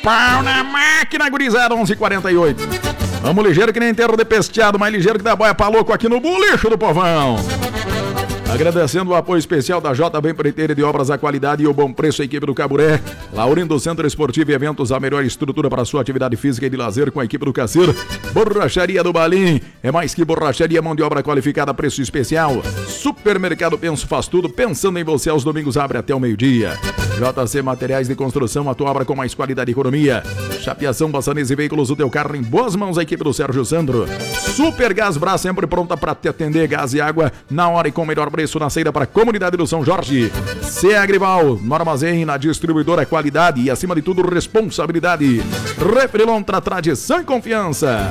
Pau na máquina, gurizada, 11h48. Vamos ligeiro que nem enterro de pesteado, mais ligeiro que dá boia pra louco aqui no Bulicho do Povão. Agradecendo o apoio especial da JB Empreiteira de Obras, a qualidade e o bom preço, a equipe do Caburé. Laurindo Centro Esportivo e Eventos, a melhor estrutura para a sua atividade física e de lazer com a equipe do Cacir. Borracharia do Balim, é mais que borracharia, mão de obra qualificada, preço especial. Supermercado Penso Faz Tudo, pensando em você, aos domingos abre até o meio-dia. JC Materiais de Construção, a tua obra com mais qualidade e economia. Chapeação, Passanese e Veículos, o teu carro em boas mãos, a equipe do Sérgio Sandro. Super Gás Brás, sempre pronta para te atender, gás e água na hora e com o melhor preço na saída para a comunidade do São Jorge. C Agrival, no armazém, na distribuidora, qualidade e acima de tudo responsabilidade. Refrilontra, tradição e confiança.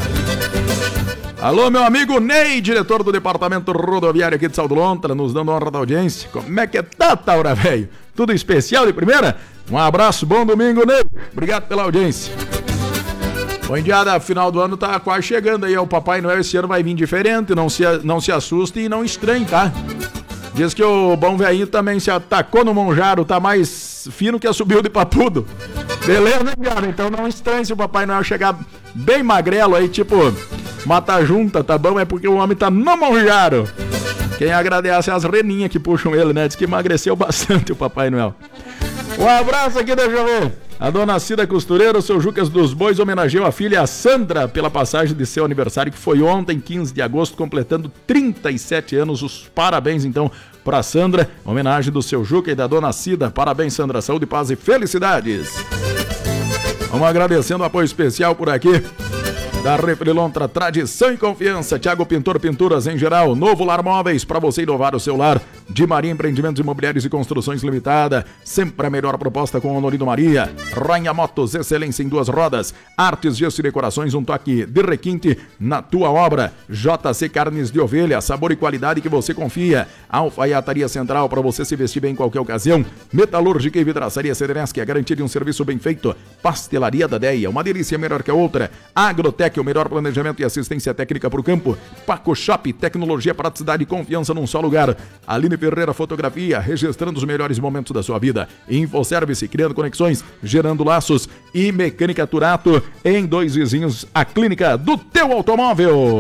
Alô, meu amigo Ney, diretor do Departamento Rodoviário aqui de Saldo Lontra, nos dando honra da audiência. Como é que tá, Taura, velho? Tudo especial de primeira? Um abraço, bom domingo, Ney. Obrigado pela audiência. Bom dia, final do ano tá quase chegando aí. O Papai Noel esse ano vai vir diferente, não se assuste e não estranhe, tá? Diz que o bom velhinho também se atacou no Monjaro, tá mais fino que assobiu de papudo. Beleza, né, cara? Então não estranhe se o Papai Noel chegar bem magrelo aí, tipo mata junta, tá bom? É porque o homem tá no Monjaro. Quem agradece é as reninhas que puxam ele, né? Diz que emagreceu bastante o Papai Noel. Um abraço aqui, deixa eu ver. A dona Cida Costureira, o seu Jucas dos Bois, homenageou a filha a Sandra pela passagem de seu aniversário, que foi ontem, 15 de agosto, completando 37 anos. Os parabéns, então, para Sandra. Homenagem do seu Juca e da dona Cida. Parabéns, Sandra. Saúde, paz e felicidades. Vamos agradecendo o apoio especial por aqui da Refrilontra, tradição e confiança. Thiago Pintor, pinturas em geral. Novo Lar Móveis, para você inovar o seu lar. De Maria Empreendimentos Imobiliários e Construções Limitada. Sempre a melhor proposta com o Honorino Maria. Rainha Motos, excelência em duas rodas. Artes, gesso e decorações, um toque de requinte na tua obra. JC Carnes de Ovelha, sabor e qualidade que você confia. Alfaiataria Central, para você se vestir bem em qualquer ocasião. Metalúrgica e Vidraçaria Sederense, a garantia de um serviço bem feito. Pastelaria da Deia, uma delícia melhor que a outra. Agrotec, o melhor planejamento e assistência técnica para o campo. Paco Shop, tecnologia, praticidade e confiança num só lugar. Aline Ferreira Fotografia, registrando os melhores momentos da sua vida. Infoservice, criando conexões, gerando laços. E Mecânica Turato, em Dois Vizinhos, a clínica do teu automóvel.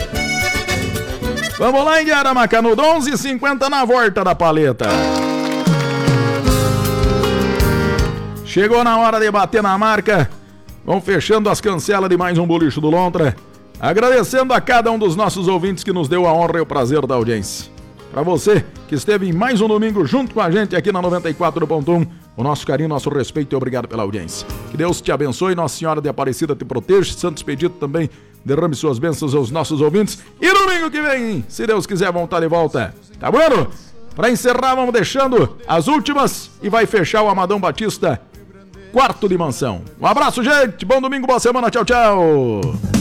Vamos lá, Indiara Macanudo, 11h50 na volta da paleta. Chegou na hora de bater na marca. Vamos fechando as cancelas de mais um Bulicho do Lontra. Agradecendo a cada um dos nossos ouvintes que nos deu a honra e o prazer da audiência. Para você que esteve em mais um domingo junto com a gente aqui na 94.1, o nosso carinho, nosso respeito e obrigado pela audiência. Que Deus te abençoe, Nossa Senhora de Aparecida te proteja, Santo Expedito também derrame suas bênçãos aos nossos ouvintes. E domingo que vem, se Deus quiser, vamos estar de volta. Tá bom? Para encerrar, vamos deixando as últimas e vai fechar o Amadão Batista, quarto de mansão. Um abraço, gente. Bom domingo, boa semana. Tchau, tchau.